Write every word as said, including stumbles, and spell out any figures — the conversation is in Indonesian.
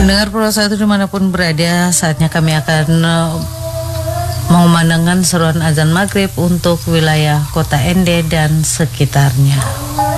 Pendengar Pro satu dimanapun berada, saatnya kami akan uh, mengumandangkan seruan azan maghrib untuk wilayah Kota Ende dan sekitarnya.